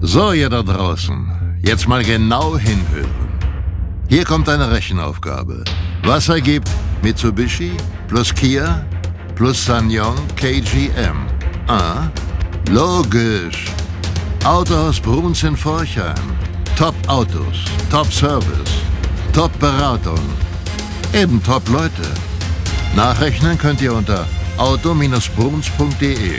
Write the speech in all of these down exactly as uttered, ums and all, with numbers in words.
So, ihr da draußen, jetzt mal genau hinhören. Hier kommt eine Rechenaufgabe. Was ergibt Mitsubishi plus Kia plus Sanyong K G M? Ah, logisch. Autohaus Bruns in Forchheim. Top-Autos, Top-Service, Top-Beratung. Eben Top-Leute. Nachrechnen könnt ihr unter auto Bindestrich bruns punkt de.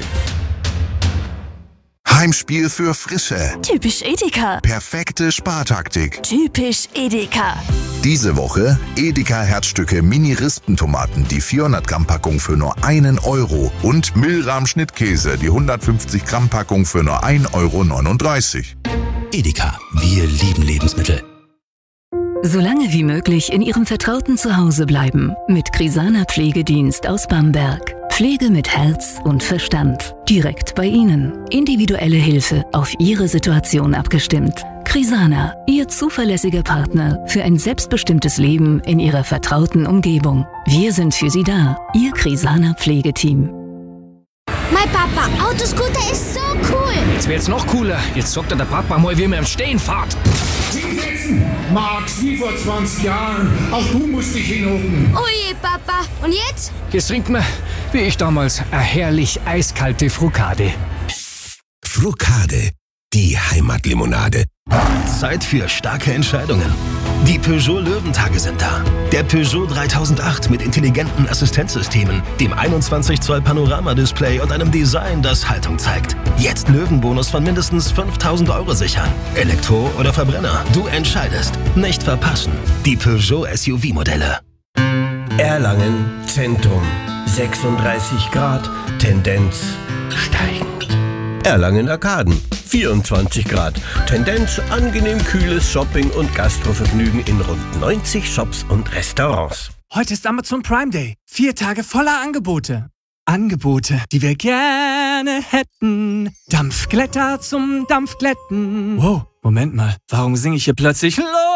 Heimspiel für Frische. Typisch Edeka. Perfekte Spartaktik. Typisch Edeka. Diese Woche Edeka Herzstücke Mini-Rispentomaten, die vierhundert Gramm Packung für nur einen Euro und Milram Schnittkäse, die hundertfünfzig Gramm Packung für nur ein Euro neununddreißig. Edeka, wir lieben Lebensmittel. So lange wie möglich in Ihrem vertrauten Zuhause bleiben. Mit Crisana Pflegedienst aus Bamberg. Pflege mit Herz und Verstand. Direkt bei Ihnen. Individuelle Hilfe auf Ihre Situation abgestimmt. Crisana, Ihr zuverlässiger Partner für ein selbstbestimmtes Leben in Ihrer vertrauten Umgebung. Wir sind für Sie da. Ihr Crisana Pflegeteam. Mein Papa, Autoscooter ist so cool. Jetzt wird's noch cooler. Jetzt sagt der Papa mal, wie man im Stehen fährt. Hinsetzen! Max, wie vor zwanzig Jahren. Auch du musst dich hinhocken. Oh je, Papa. Und jetzt? Jetzt trinkt man, wie ich damals, eine herrlich eiskalte Frucade. Frucade, die Heimatlimonade. Zeit für starke Entscheidungen. Die Peugeot Löwentage sind da. Der Peugeot dreitausendacht mit intelligenten Assistenzsystemen, dem einundzwanzig Zoll Panoramadisplay und einem Design, das Haltung zeigt. Jetzt Löwenbonus von mindestens fünftausend Euro sichern. Elektro oder Verbrenner, du entscheidest. Nicht verpassen. Die Peugeot S U V-Modelle. Erlangen Zentrum. sechsunddreißig Grad, Tendenz steigend. Erlangen Arkaden. vierundzwanzig Grad. Tendenz angenehm kühles Shopping- und Gastrovergnügen in rund neunzig Shops und Restaurants. Heute ist Amazon Prime Day. Vier Tage voller Angebote. Angebote, die wir gerne hätten. Dampfglätter zum Dampfglätten. Wow, Moment mal. Warum singe ich hier plötzlich Lo